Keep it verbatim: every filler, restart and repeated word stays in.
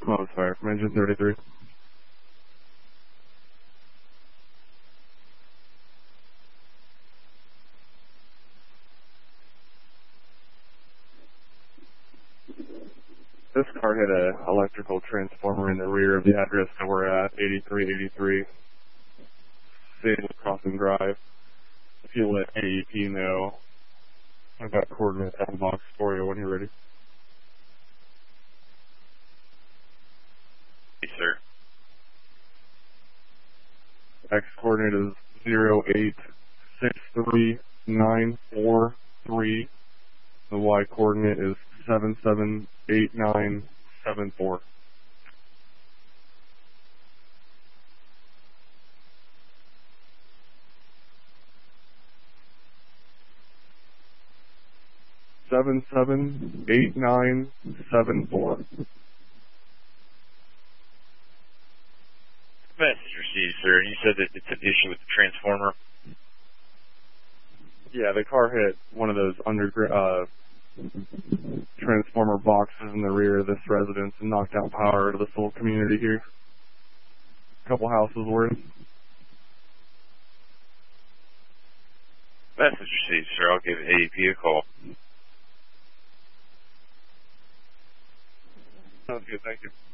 smoke fire from engine thirty-three. This car hit an electrical transformer in the rear of the address that we're at, eighty-three eighty-three Sable Crossing Drive. If you let A E P know, I've got coordinates on the box for you when you're ready. Yes, sir. X coordinate is zero eight six three nine four three. The Y coordinate is seven seven eight nine seven four. Seven seven eight nine seven four. Message received, sir. You said that it's an issue with the transformer. Yeah, the car hit one of those under uh, transformer boxes in the rear of this residence and knocked out power to this whole community here. A couple houses were in. Message received, sir. I'll give A E P a call. Sounds good, thank you.